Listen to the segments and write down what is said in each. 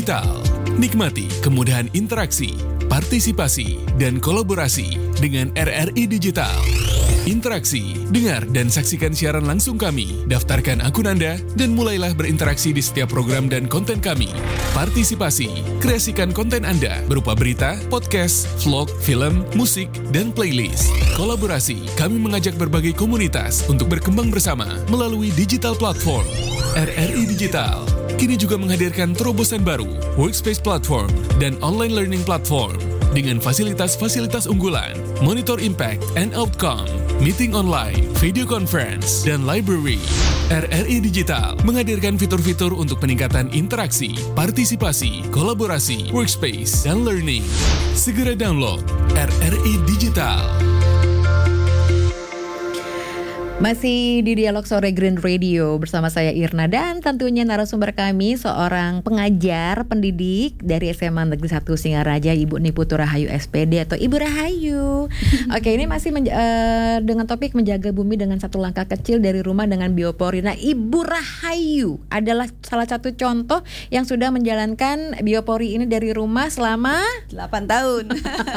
Digital. Nikmati kemudahan interaksi, partisipasi, dan kolaborasi dengan RRI Digital. Interaksi, dengar dan saksikan siaran langsung kami, daftarkan akun Anda, dan mulailah berinteraksi di setiap program dan konten kami. Partisipasi, kreasikan konten Anda berupa berita, podcast, vlog, film, musik, dan playlist. Kolaborasi, kami mengajak berbagai komunitas untuk berkembang bersama melalui digital platform. RRI Digital kini juga menghadirkan terobosan baru, workspace platform, dan online learning platform dengan fasilitas-fasilitas unggulan, monitor impact and outcome, meeting online, video conference, dan library. RRI Digital menghadirkan fitur-fitur untuk peningkatan interaksi, partisipasi, kolaborasi, workspace, dan learning. Segera download RRI Digital. Masih di Dialog Sore Green Radio bersama saya Irna dan tentunya narasumber kami seorang pengajar pendidik dari SMA Negeri 1 Singaraja, Ibu Niputu Rahayu SPD atau Ibu Rahayu. Oke, ini masih dengan topik menjaga bumi dengan satu langkah kecil dari rumah dengan biopori. Nah, Ibu Rahayu adalah salah satu contoh yang sudah menjalankan biopori ini dari rumah selama 8 tahun.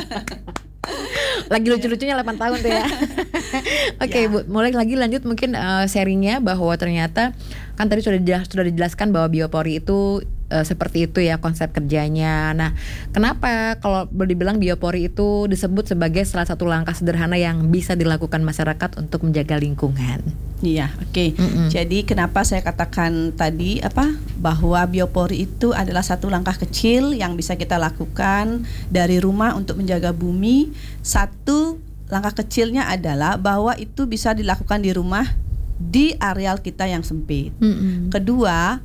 Lagi lucu-lucunya 8 tahun tuh ya. Oke, Bu, mulai lagi lanjut mungkin sharingnya bahwa ternyata kan tadi sudah dijelaskan bahwa biopori itu seperti itu ya konsep kerjanya. Nah, kenapa kalau boleh dibilang biopori itu disebut sebagai salah satu langkah sederhana yang bisa dilakukan masyarakat untuk menjaga lingkungan? Iya, oke. Jadi kenapa saya katakan tadi bahwa biopori itu adalah satu langkah kecil yang bisa kita lakukan dari rumah untuk menjaga bumi. Satu langkah kecilnya adalah bahwa itu bisa dilakukan di rumah di areal kita yang sempit. Kedua,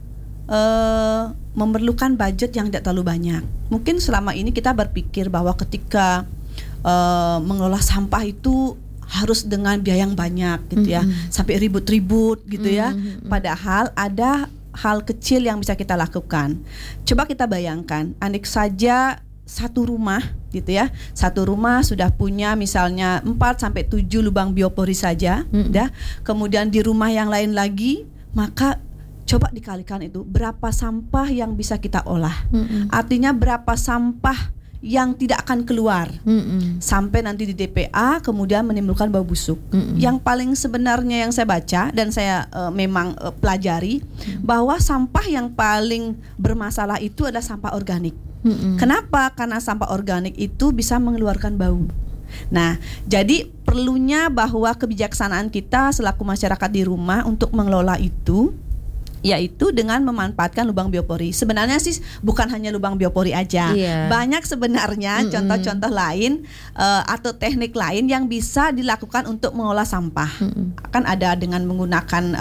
memerlukan budget yang tidak terlalu banyak. Mungkin selama ini kita berpikir bahwa ketika mengelola sampah itu harus dengan biaya yang banyak gitu ya, sampai ribut-ribut gitu ya. Padahal ada hal kecil yang bisa kita lakukan. Coba kita bayangkan, andai saja satu rumah gitu ya, satu rumah sudah punya misalnya 4-7 lubang biopori saja, kemudian di rumah yang lain lagi, maka coba dikalikan itu berapa sampah yang bisa kita olah. Artinya berapa sampah yang tidak akan keluar sampai nanti di DPA kemudian menimbulkan bau busuk. Yang paling sebenarnya yang saya baca dan saya memang pelajari bahwa sampah yang paling bermasalah itu adalah sampah organik. Kenapa? Karena sampah organik itu bisa mengeluarkan bau. Nah, jadi perlunya bahwa kebijaksanaan kita selaku masyarakat di rumah untuk mengelola itu, yaitu dengan memanfaatkan lubang biopori. Sebenarnya sih bukan hanya lubang biopori aja, banyak sebenarnya contoh-contoh lain atau teknik lain yang bisa dilakukan untuk mengolah sampah. Kan ada dengan menggunakan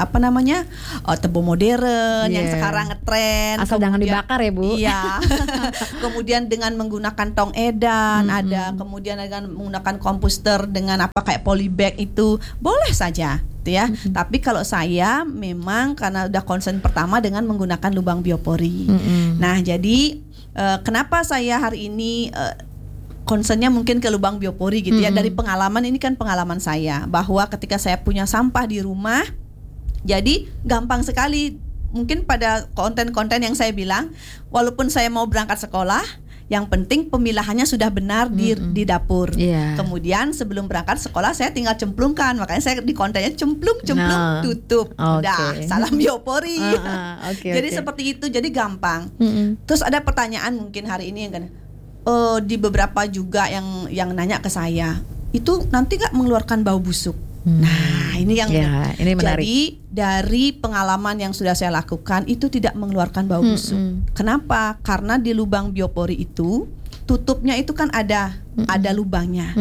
tebo modern yang sekarang ngetren. Asal jangan dibakar ya, Bu. Iya. Kemudian dengan menggunakan tong edan, ada kemudian dengan menggunakan komposter dengan kayak polybag itu boleh saja. Ya, tapi kalau saya memang karena udah concern pertama dengan menggunakan lubang biopori. Nah, jadi kenapa saya hari ini concernnya mungkin ke lubang biopori gitu ya, dari pengalaman ini kan pengalaman saya bahwa ketika saya punya sampah di rumah, jadi gampang sekali mungkin pada konten-konten yang saya bilang, walaupun saya mau berangkat sekolah, yang penting pemilahannya sudah benar di dapur. Kemudian sebelum berangkat sekolah saya tinggal cemplungkan. Makanya saya di kontennya cemplung, tutup. Udah, salam biopori. Jadi seperti itu, jadi gampang. Terus ada pertanyaan mungkin hari ini yang kan, di beberapa juga yang nanya ke saya, itu nanti nggak mengeluarkan bau busuk? Nah, ini yang ini menarik. Jadi dari pengalaman yang sudah saya lakukan itu tidak mengeluarkan bau busuk. Kenapa? Karena di lubang biopori itu tutupnya itu kan ada lubangnya.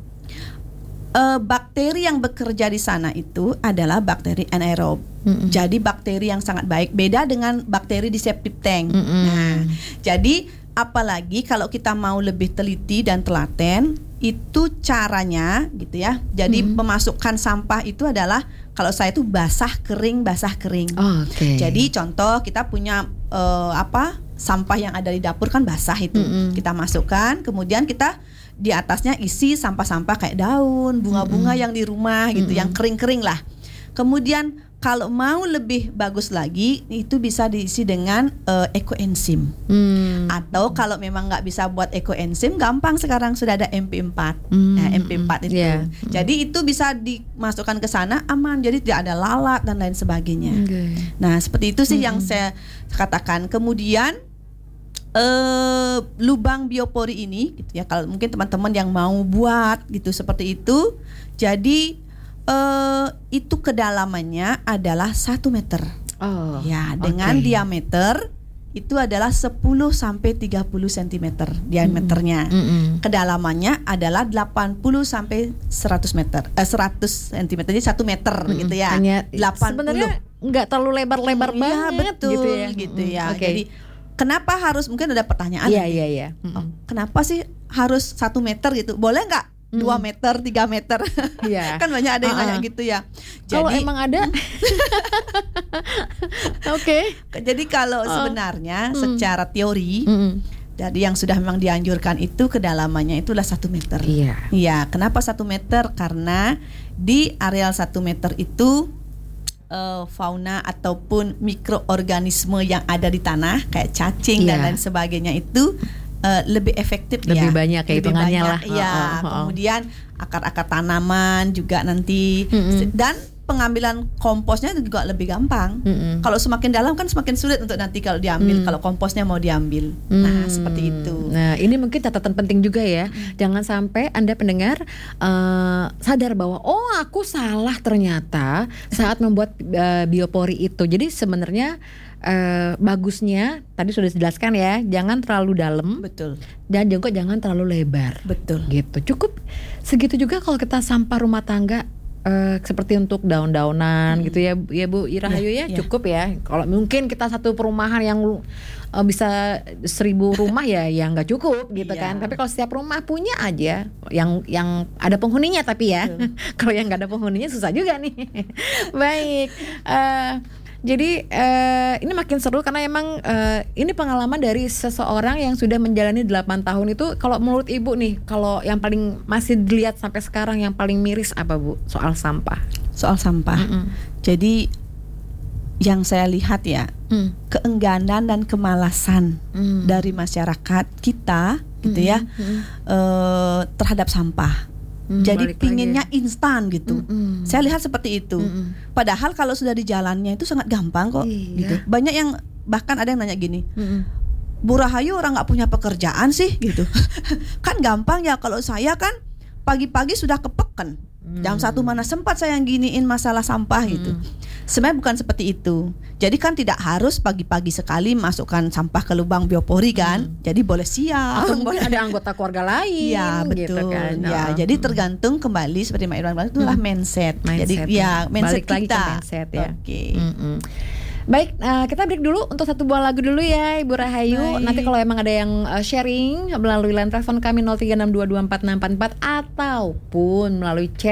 Bakteri yang bekerja di sana itu adalah bakteri anaerob. Jadi bakteri yang sangat baik, beda dengan bakteri di septic tank. Nah, jadi apalagi kalau kita mau lebih teliti dan telaten, itu caranya gitu ya. Jadi pemasukkan sampah itu adalah kalau saya itu basah kering. Jadi contoh kita punya sampah yang ada di dapur kan basah itu. Kita masukkan, kemudian kita di atasnya isi sampah-sampah kayak daun, bunga-bunga yang di rumah gitu, yang kering-kering lah. Kemudian kalau mau lebih bagus lagi itu bisa diisi dengan ekoenzim. Atau kalau memang nggak bisa buat ekoenzim, gampang sekarang sudah ada MP4. Nah, MP4 itu. Yeah. Jadi itu bisa dimasukkan ke sana aman. Jadi tidak ada lalat dan lain sebagainya. Okay. Nah, seperti itu sih yang saya katakan. Kemudian lubang biopori ini gitu ya, kalau mungkin teman-teman yang mau buat gitu seperti itu. Jadi itu kedalamannya adalah 1 meter. Oh, Ya, dengan diameter itu adalah 10 sampai 30 cm diameternya. Kedalamannya adalah 80 sampai 100 meter. 100 cm, jadi 1 meter gitu ya. Hanya 80. sebenarnya nggak terlalu lebar-lebar Iya, banget betul gitu ya. ya. Oke. Jadi kenapa harus, mungkin ada pertanyaan Iya, nanti. iya. Kenapa sih harus 1 meter gitu? Boleh nggak 2 meter, 3 meter? Iya. Kan banyak ada yang nanya gitu ya. Kalau Jadi emang ada, oke. jadi kalau sebenarnya secara teori dari yang sudah memang dianjurkan itu kedalamannya itulah 1 meter. Iya. Iya, kenapa 1 meter? Karena di areal 1 meter itu fauna ataupun mikroorganisme yang ada di tanah kayak cacing dan Iya. lain sebagainya itu lebih efektif Lebih ya. banyak ya hitungannya lah. Iya, kemudian akar-akar tanaman juga nanti dan pengambilan komposnya juga lebih gampang. Kalau semakin dalam kan semakin sulit untuk nanti kalau diambil, kalau komposnya mau diambil. Nah, seperti itu. Nah, ini mungkin catatan penting juga ya. Jangan sampai Anda pendengar sadar bahwa aku salah ternyata saat membuat biopori itu. Jadi sebenarnya bagusnya tadi sudah dijelaskan ya, jangan terlalu dalam. Betul. Dan juga jangan terlalu lebar. Betul. Gitu. Cukup segitu juga kalau kita sampah rumah tangga seperti untuk daun-daunan gitu ya, ya Bu Irahayu ya, cukup ya. Kalau mungkin kita satu perumahan yang bisa 1000 rumah ya nggak cukup gitu kan. Tapi kalau setiap rumah punya aja yang ada penghuninya tapi ya. Kalau yang nggak ada penghuninya susah juga nih. Baik. Jadi ini makin seru karena emang ini pengalaman dari seseorang yang sudah menjalani 8 tahun itu. Kalau menurut Ibu nih, kalau yang paling masih dilihat sampai sekarang yang paling miris apa Bu soal sampah? Soal sampah. Jadi yang saya lihat ya, keengganan dan kemalasan dari masyarakat kita gitu ya terhadap sampah. Jadi pinginnya instan gitu. Saya lihat seperti itu. Padahal kalau sudah di jalannya itu sangat gampang kok. Gitu. Banyak yang bahkan ada yang nanya gini, Bu Rahayu orang nggak punya pekerjaan sih gitu. Kan gampang ya, kalau saya kan pagi-pagi sudah kepeken. Jam 1 mana sempat saya yang giniin masalah sampah gitu. Sebenarnya bukan seperti itu. Jadi kan tidak harus pagi-pagi sekali masukkan sampah ke lubang biopori kan. Jadi boleh siang. Atau mungkin ada anggota keluarga lain. Ya betul. Gitu kan. Ya, jadi tergantung kembali seperti Mbak Irwan bilang itulah mindset. Jadi ya mindset balik lagi kita. ke mindset ya. Oke. Baik, kita break dulu untuk satu buah lagu dulu ya Ibu Rahayu. Baik. Nanti kalau emang ada yang sharing melalui line telepon kami 0362246644 ataupun melalui chat